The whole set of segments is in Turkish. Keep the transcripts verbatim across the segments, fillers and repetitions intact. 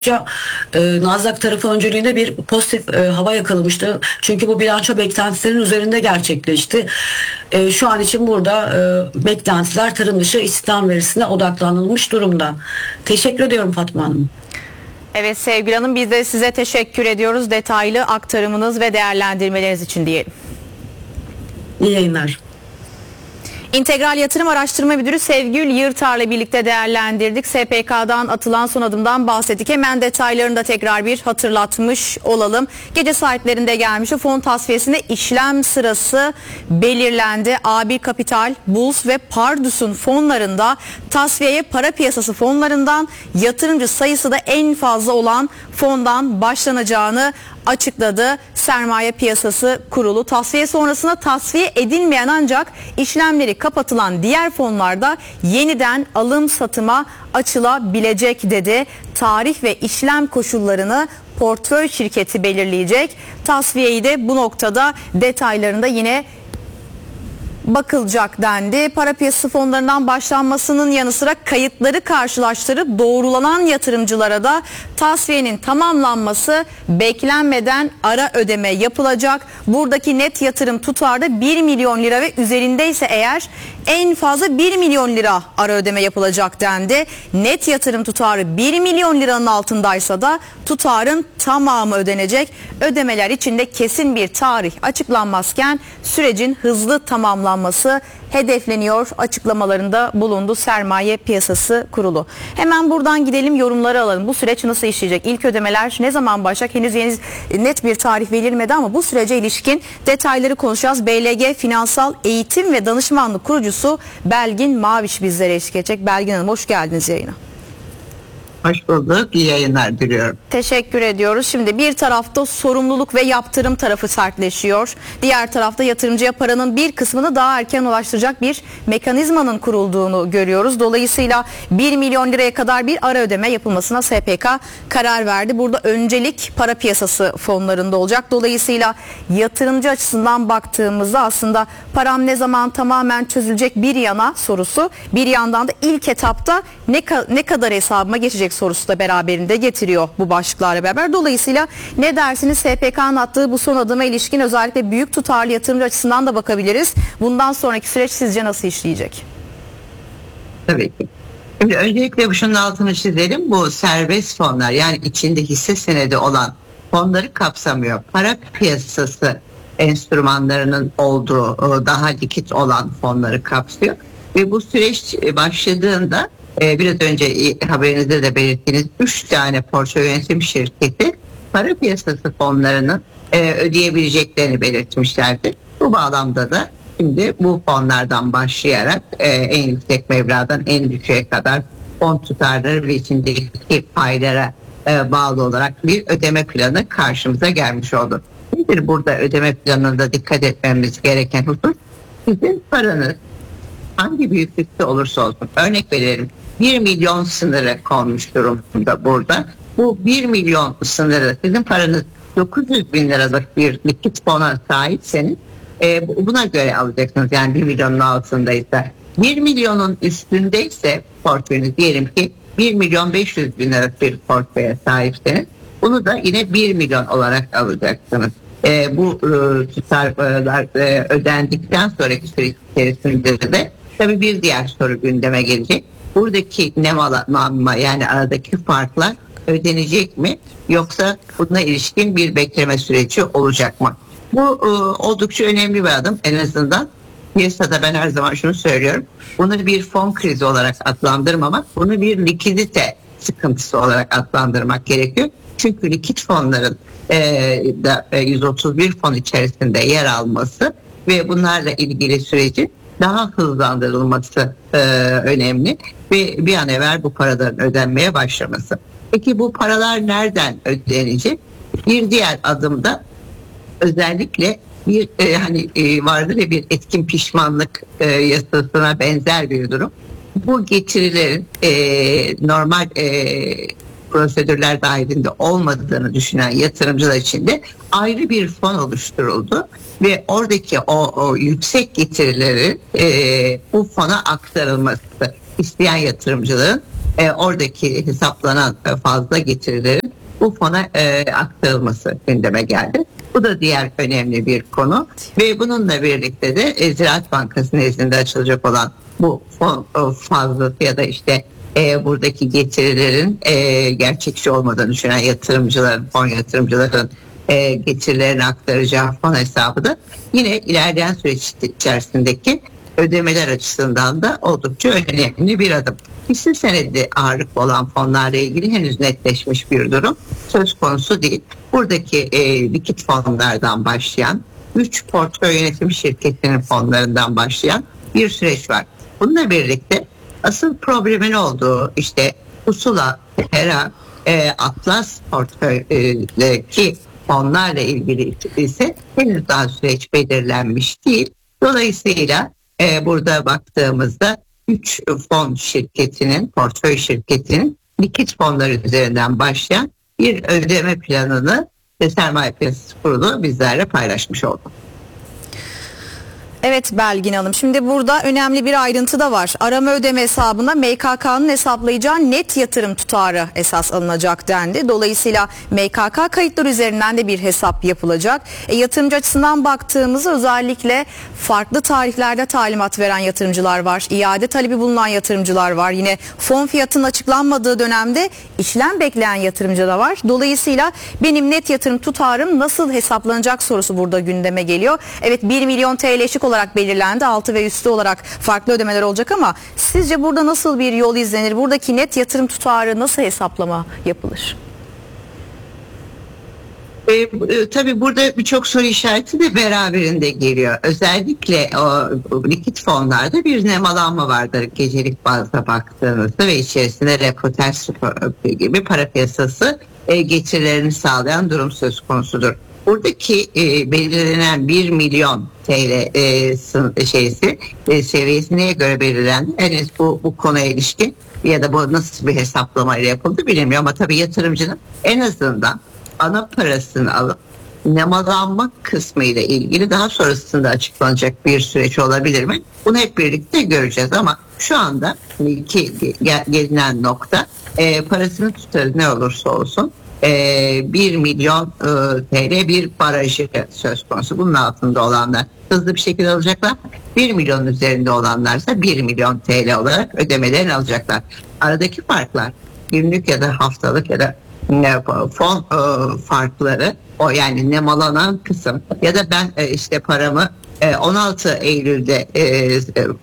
e, Nasdaq tarafı önceliğinde bir pozitif e, hava yakalamıştı. Çünkü bu bilanço beklentilerinin üzerinde gerçekleşti. E, şu an için burada e, beklentiler tarım dışı istihdam verisine odaklanılmış durumda. Teşekkür ediyorum Fatma Hanım. Evet Sevgili Hanım, biz de size teşekkür ediyoruz detaylı aktarımınız ve değerlendirmeleriniz için diyelim. İyi yayınlar. İntegral Yatırım Araştırma Müdürü Sevgül Yırtar'la birlikte değerlendirdik. S P K'dan atılan son adımdan bahsettik. Hemen detaylarını da tekrar bir hatırlatmış olalım. Gece saatlerinde gelmiş o fon tasfiyesinde işlem sırası belirlendi. A bir Kapital, Bulls ve Pardus'un fonlarında tasfiyeye para piyasası fonlarından yatırımcı sayısı da en fazla olan fondan başlanacağını açıkladı. Sermaye Piyasası Kurulu tasfiye sonrasında tasfiye edilmeyen ancak işlemleri kapatılan diğer fonlarda yeniden alım satıma açılabilecek dedi. Tarih ve işlem koşullarını portföy şirketi belirleyecek. Tasfiyeyi de bu noktada detaylarında yine bakılacak dendi. Para piyasası fonlarından başlanmasının yanı sıra kayıtları karşılaştırıp doğrulanan yatırımcılara da tasfiyenin tamamlanması beklenmeden ara ödeme yapılacak. Buradaki net yatırım tutarı da bir milyon lira ve üzerindeyse eğer en fazla bir milyon lira ara ödeme yapılacak dendi. Net yatırım tutarı bir milyon liranın altındaysa da tutarın tamamı ödenecek. Ödemeler için de kesin bir tarih açıklanmazken sürecin hızlı tamamlanması hedefleniyor açıklamalarında bulundu Sermaye Piyasası Kurulu. Hemen buradan gidelim, yorumları alalım. Bu süreç nasıl işleyecek? İlk ödemeler ne zaman başlayacak? Henüz yeni net bir tarih verilmedi ama bu sürece ilişkin detayları konuşacağız. B L G Finansal Eğitim ve Danışmanlık kurucusu Belgin Maviş bizlere eşlik edecek. Belgin Hanım, hoş geldiniz yayına. Hoş bulduk. İyi yayınlar diliyorum. Teşekkür ediyoruz. Şimdi bir tarafta sorumluluk ve yaptırım tarafı sertleşiyor. Diğer tarafta yatırımcıya paranın bir kısmını daha erken ulaştıracak bir mekanizmanın kurulduğunu görüyoruz. Dolayısıyla bir milyon liraya kadar bir ara ödeme yapılmasına S P K karar verdi. Burada öncelik para piyasası fonlarında olacak. Dolayısıyla yatırımcı açısından baktığımızda aslında param ne zaman tamamen çözülecek bir yana sorusu, bir yandan da ilk etapta ne, ka- ne kadar hesabıma geçecek sorusu da beraberinde getiriyor bu başlıklarla beraber. Dolayısıyla ne dersiniz, S P K'nın attığı bu son adıma ilişkin özellikle büyük tutarlı yatırımcı açısından da bakabiliriz. Bundan sonraki süreç sizce nasıl işleyecek? Tabii ki. Şimdi öncelikle şunun altını çizelim. Bu serbest fonlar, yani içinde hisse senedi olan fonları kapsamıyor. Para piyasası enstrümanlarının olduğu, daha likit olan fonları kapsıyor. Ve bu süreç başladığında biraz önce haberinizde de belirttiğiniz üç tane portföy yönetim şirketi para piyasası fonlarının ödeyebileceklerini belirtmişlerdi. Bu bağlamda da şimdi bu fonlardan başlayarak en yüksek meblağdan en düşüğe kadar fon tutarları ve içindeki paylara bağlı olarak bir ödeme planı karşımıza gelmiş oldu. Nedir burada ödeme planında dikkat etmemiz gereken husus? Sizin paranız hangi büyüklükte olursa olsun, örnek verelim, bir milyon sınırı konmuş durumda burada. Bu bir milyon sınırı, sizin paranız dokuz yüz bin liralık bir likit fona sahipseniz e, buna göre alacaksınız. Yani bir milyonun altındaysa, bir milyonun üstündeyse portföyünüz, diyelim ki bir milyon beş yüz bin liralık bir portföye sahipseniz bunu da yine bir milyon olarak alacaksınız. E, bu e, tutarlar e, ödendikten sonraki süreç içerisinde de tabii bir diğer soru gündeme gelecek. Buradaki nemalanma, yani aradaki farklar ödenecek mi, yoksa buna ilişkin bir bekleme süreci olacak mı? Bu e, oldukça önemli bir adım. En azından piyasada ben her zaman şunu söylüyorum. Bunu bir fon krizi olarak adlandırmamak, bunu bir likidite sıkıntısı olarak adlandırmak gerekiyor. Çünkü likit fonların e, da, e, yüz otuz bir fon içerisinde yer alması ve bunlarla ilgili sürecin daha hızlandırılması e, önemli ve bir an evvel bu paraların ödenmeye başlaması. Peki bu paralar nereden ödenecek? Bir diğer adımda özellikle bir e, hani e, vardır ya, bir etkin pişmanlık e, yasasına benzer bir durum. Bu getirilerin e, normal e, prosedürler dahilinde olmadığını düşünen yatırımcılar için de ayrı bir fon oluşturuldu ve oradaki o, o yüksek getirileri e, bu fona aktarılması isteyen yatırımcıların e, oradaki hesaplanan e, fazla getirilerin bu fona e, aktarılması gündeme geldi. Bu da diğer önemli bir konu ve bununla birlikte de e, Ziraat Bankası nezdinde açılacak olan bu fon e, fazlası ya da işte e, buradaki getirilerin e, gerçekçi olmadığını düşünen yatırımcıların, fon yatırımcıların e, getirilerini aktaracağı fon hesabı da yine ilerleyen süreç içerisindeki ödemeler açısından da oldukça önemli bir adım. Hisse senedi ağırlıklı olan fonlarla ilgili henüz netleşmiş bir durum söz konusu değil. Buradaki e, likit fonlardan başlayan, üç portföy yönetim şirketinin fonlarından başlayan bir süreç var. Bununla birlikte asıl problemin olduğu işte Pusula, Hera, e, Atlas portföydeki fonlarla ilgili ise henüz daha süreç belirlenmiş değil. Dolayısıyla e, burada baktığımızda üç fon şirketinin, portföy şirketinin likit fonları üzerinden başlayan bir ödeme planını Sermaye Piyasası Kurulu bizlerle paylaşmış oldu. Evet Belgin Hanım, şimdi burada önemli bir ayrıntı da var. Arama ödeme hesabına M K K'nın hesaplayacağı net yatırım tutarı esas alınacak dendi. Dolayısıyla M K K kayıtları üzerinden de bir hesap yapılacak. E, yatırımcı açısından baktığımızda özellikle farklı tarihlerde talimat veren yatırımcılar var. İade talebi bulunan yatırımcılar var. Yine fon fiyatının açıklanmadığı dönemde işlem bekleyen yatırımcı da var. Dolayısıyla benim net yatırım tutarım nasıl hesaplanacak sorusu burada gündeme geliyor. Evet, bir milyon T L eşik olarak belirlendi. Altı ve üstü olarak farklı ödemeler olacak ama sizce burada nasıl bir yol izlenir? Buradaki net yatırım tutarı nasıl hesaplama yapılır? E, e, tabii burada birçok soru işareti de beraberinde geliyor. Özellikle o, o likit fonlarda bir nemalanma vardır gecelik bazda baktığınızda ve içerisinde repo ters gibi para piyasası e, getirilerini sağlayan durum söz konusudur. Buradaki e, belirlenen bir milyon T L e, şeysi e, seviyesi neye göre belirlendi? Henüz bu, bu konuya ilişkin ya da bu nasıl bir hesaplamayla yapıldı bilmiyorum ama tabii yatırımcının en azından ana parasını alıp nemalanma kısmı ile ilgili daha sonrasında açıklanacak bir süreç olabilir mi? Bunu hep birlikte göreceğiz ama şu anda ki gelinen nokta e, parasının tutarı ne olursa olsun e, bir milyon e, T L bir barajı söz konusu. Bunun altında olanlar hızlı bir şekilde alacaklar. bir milyon üzerinde olanlarsa bir milyon T L olarak ödemelerini alacaklar. Aradaki farklar günlük ya da haftalık ya da fon e, farkları o yani nemalanan kısım ya da ben e, işte paramı e, on altı Eylül'de e, e,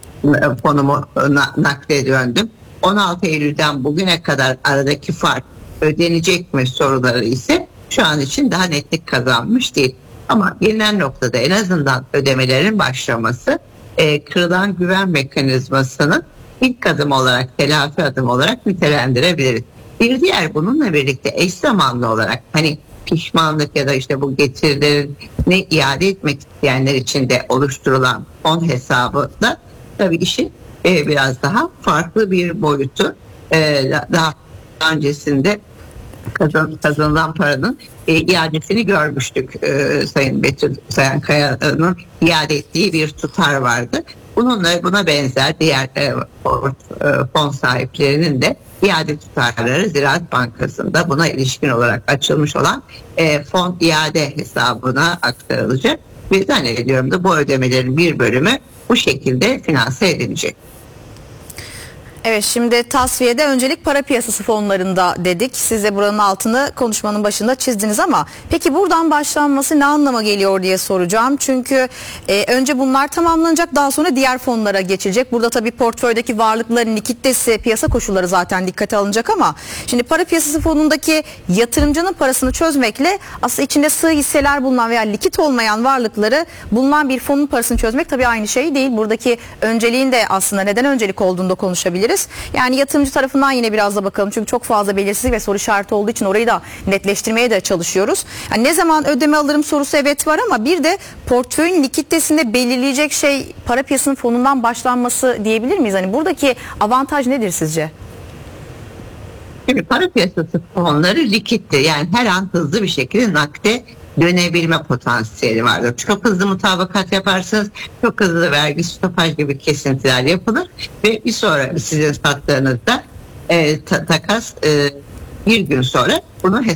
fonumu na, nakde döndüm. on altı Eylül'den bugüne kadar aradaki fark ödenecek mi soruları ise şu an için daha netlik kazanmış değil. Ama gelinen noktada en azından ödemelerin başlaması e, kırılan güven mekanizmasının ilk adım olarak, telafi adım olarak nitelendirebiliriz. Bir diğer bununla birlikte eş zamanlı olarak hani pişmanlık ya da işte bu getirilerin ne iade etmek isteyenler için de oluşturulan fon hesabı da tabii işin e, biraz daha farklı bir boyutu. E, daha öncesinde kazan, kazanılan paranın e, iadesini görmüştük. E, Sayın Betül Sayan Kaya'nın iade ettiği bir tutar vardı. Bununla buna benzer diğer e, fon sahiplerinin de iade tutarları Ziraat Bankası'nda buna ilişkin olarak açılmış olan e, fon iade hesabına aktarılacak ve zannediyorum da bu ödemelerin bir bölümü bu şekilde finanse edilecek. Evet, şimdi tasfiyede öncelik para piyasası fonlarında dedik. Siz de buranın altını konuşmanın başında çizdiniz ama peki buradan başlanması ne anlama geliyor diye soracağım. Çünkü e, önce bunlar tamamlanacak, daha sonra diğer fonlara geçilecek. Burada tabii portföydeki varlıkların likiditesi, piyasa koşulları zaten dikkate alınacak ama şimdi para piyasası fonundaki yatırımcının parasını çözmekle aslında içinde sığ hisseler bulunan veya likit olmayan varlıkları bulunan bir fonun parasını çözmek tabii aynı şey değil. Buradaki önceliğin de aslında neden öncelik olduğunu da konuşabiliriz. Yani yatırımcı tarafından yine biraz da bakalım. Çünkü çok fazla belirsizlik ve soru işareti olduğu için orayı da netleştirmeye de çalışıyoruz. Yani ne zaman ödeme alırım sorusu evet var ama bir de portföyün likiditesinde belirleyecek şey para piyasasının fonundan başlanması diyebilir miyiz? Hani buradaki avantaj nedir sizce? Şimdi para piyasası fonları likittir. Yani her an hızlı bir şekilde nakde dönebilme potansiyeli vardır. Çok hızlı mutabakat yaparsınız, çok hızlı vergi stopaj gibi kesintiler yapılır ve bir sonra sizin sattığınızda e, ta- takas e, bir gün sonra bunu